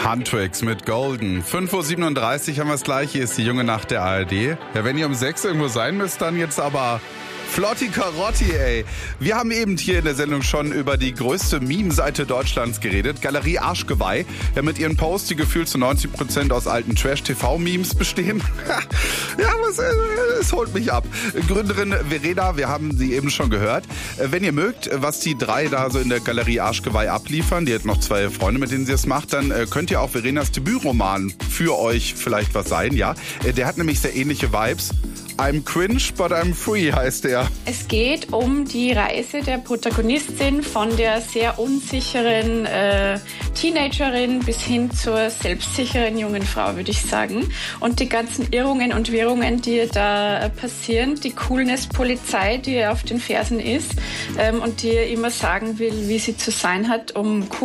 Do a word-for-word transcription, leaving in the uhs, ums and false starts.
Huntrix mit Golden. fünf Uhr siebenunddreißig haben wir es gleich. Hier ist die junge Nacht der A R D. Ja, wenn ihr um sechs irgendwo sein müsst, dann jetzt aber Flotti Carotti, ey. Wir haben eben hier in der Sendung schon über die größte Meme-Seite Deutschlands geredet. Galerie Arschgeweih. Ja, mit ihren Posts, die gefühlt zu neunzig Prozent aus alten Trash-T V-Memes bestehen. Ja, was, es holt mich ab. Gründerin Verena, wir haben sie eben schon gehört. Wenn ihr mögt, was die drei da so in der Galerie Arschgeweih abliefern, die hat noch zwei Freunde, mit denen sie es macht, dann könnt ihr auch Verenas Debütroman für euch vielleicht was sein, ja. Der hat nämlich sehr ähnliche Vibes. I'm cringe, but I'm free heißt der. Es geht um die Reise der Protagonistin von der sehr unsicheren äh, Teenagerin bis hin zur selbstsicheren jungen Frau, würde ich sagen. Und die ganzen Irrungen und Wirrungen, die da äh, passieren. Die Coolness-Polizei, die ihr auf den Fersen ist ähm, und die ihr immer sagen will, wie sie zu sein hat, um cool